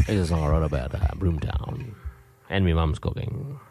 It's a song I wrote about Broomtown and my mum's cooking.